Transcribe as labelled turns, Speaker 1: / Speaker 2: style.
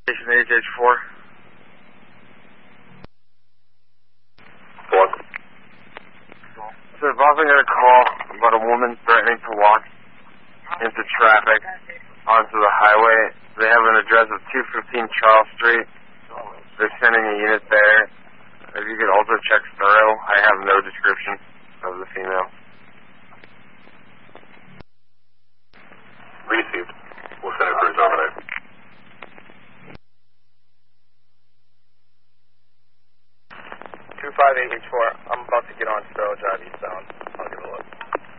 Speaker 1: Station HH4.
Speaker 2: What?
Speaker 1: So if I got a call about a woman threatening to walk into traffic onto the highway. They have an address of 215 Charles Street. They're sending a unit there. If you could also check thorough, I have no description of the female.
Speaker 2: Received. We'll send it for his overnight.
Speaker 3: 258H4. I'm about to get on Sparrow Drive eastbound.